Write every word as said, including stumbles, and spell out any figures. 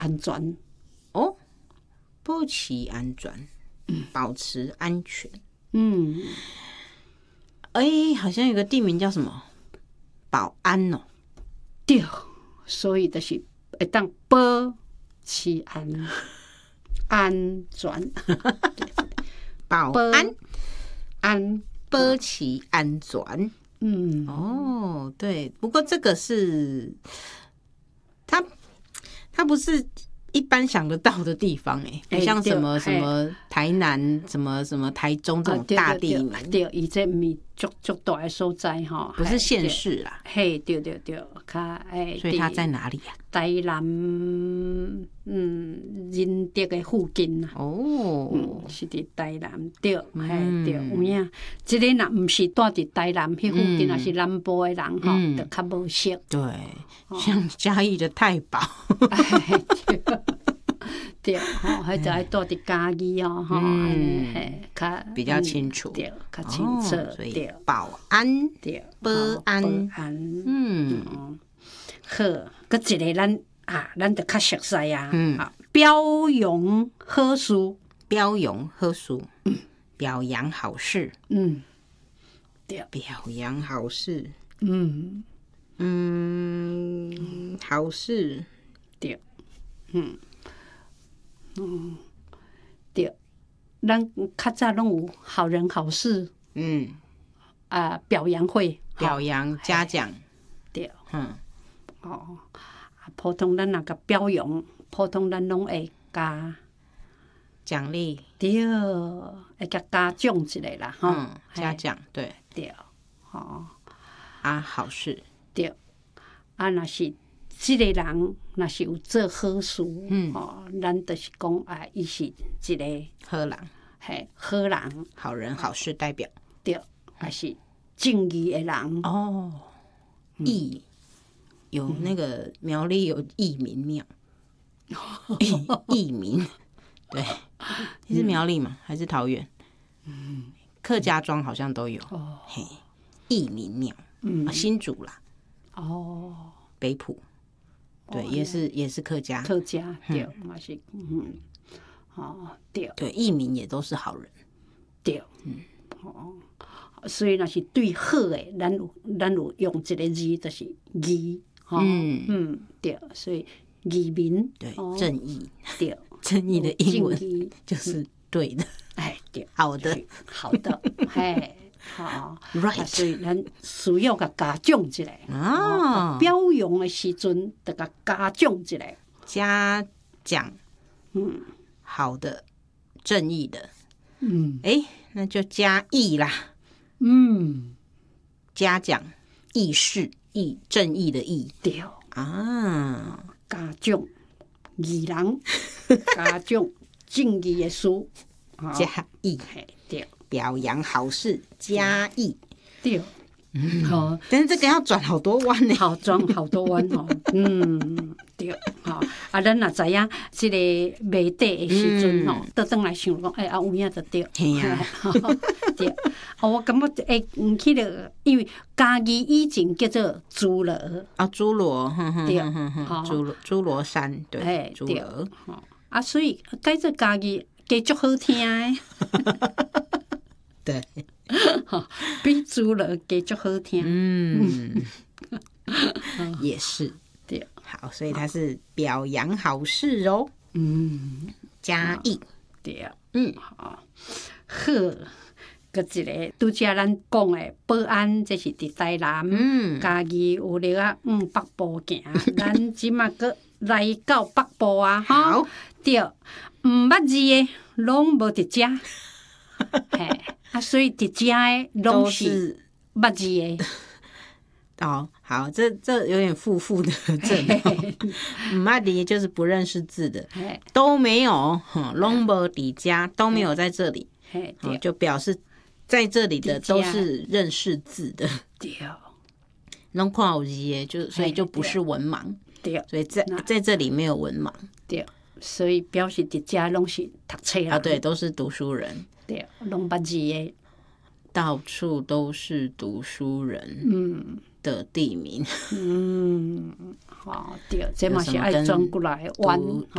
安全哦，保持安全，保持安全。 嗯， 哎、欸，好像有个地名叫什么保安哦。 对，所以就是会当保持安安全， 保安安保持安全。 嗯， 哦，对，不过这个是它，它不是一般想得到的地方哎，不像什么什么台南、什么什么台中这种大地名。 对，伊这毋是足足大的所在吼， 不是县市啦。 嘿，对对对，较诶， 所以它在哪里啊？ 台南，嗯，仁德的附近啊。 哦， 嗯，是伫台南对，嘿对，有影。即个若毋是住伫台南迄附近，也是南部的人吼，就较无熟。 对，像嘉义的太保。 对，吼，迄就爱住伫嘉义哦，吼，安尼嘿，较比较清楚， 对，较清楚， 所以对， 保安， 对， 保安， 保安， 嗯， 好，佮一个咱啊，咱就较熟悉啊，嗯，表扬好事， 表扬好事，表扬好事， 嗯，对， 表扬好事， 嗯嗯，好事， 对，嗯。嗯，对，咱较早拢有好人好事， 嗯， 啊，表扬会， 表扬嘉奖， 对， 嗯， 哦，普通咱那个表扬，普通咱拢会加奖励， 对，会加嘉奖一个啦，吼， 嗯，嘉奖，对， 对，吼， 啊，好事， 对，啊，若是。即个人若是有做好事，嗯，哦，咱就是讲啊，伊是一个好人， 嘿，好人， 好人好事代表， 对，还是正义的人哦，义、嗯、有那个苗栗有义民庙，义义民，对，你是苗栗吗？还是桃园？嗯，客家庄好像都有，哦，嘿，义民庙，嗯、啊，新竹啦， 哦， 北埔。对，也是也是客家， 客家对，嘛是嗯，哦对， 对，义民也都是好人， 对，嗯，哦，所以若是对好诶，咱有咱有用一个字，就是义，嗯嗯对，所以义民对正义对， 正义的英文就是对的， 哎对， 好的好的，嘿。好 ，right， 所以咱需要甲嘉奖一下啊，表扬的时阵，得甲嘉奖一下， 嘉奖，嗯，好的，正义的，嗯，哎、欸，那就嘉义啦，嗯，嘉奖，义士，义正义的义， 对啊，嘉奖，义人，嘉奖，正义的事， 嘉义， 对。 表扬好事，嘉义对，嗯，好， 但是这个要转好多弯呢， 好转好多弯哦，嗯，对，好，啊，咱若知影这个卖地的时阵吼，倒转来想讲，哎，啊，有影就对， 系啊， 对，啊，我感觉诶，嗯，迄个，因为嘉义以前叫做侏罗， 啊，侏罗， 对， 侏罗，侏罗山，对，侏罗， 啊，所以改做嘉义，加足好听诶。 对， 比猪了加足好听。 嗯，也是对。 好，所以它是表扬好事哦。嗯，嘉义对。 嗯， 好，好，佮一个拄则咱讲的保安，这是伫台南。嗯，嘉义有咧啊，嗯，北部行，咱即马佮来到北部啊。 好， 对，毋捌字的拢无伫遮。嘿。啊，所以伫遮诶拢是捌字诶。 哦，好，这这有点负负的正，唔捌字就是不认识字的，都没有，拢无伫遮，都没有在这里，哦，就表示在这里的都是认识字的， 对， 拢看有字诶，就所以就不是文盲， 对， 所以在在这里没有文盲， 对，所以表示伫遮拢是读册人， 啊，对，都是读书人。 对，拢捌字诶， 到处都是读书人的地名。 嗯，好，对，这嘛是爱转过来弯。